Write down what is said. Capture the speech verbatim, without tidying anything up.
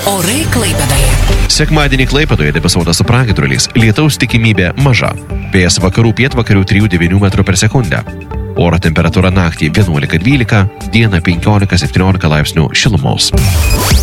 Orai Klaipėdoje. Sekmadienį Klaipėdoje debesuotas su pragiedruliais, lietaus tikimybė maža. Vėjas vakarų pietvakarių trijų devynių metrų per sekundę. Oro temperatūra naktį vienuolika dvylika, dieną penkiolika septyniolika laipsnių šilumos.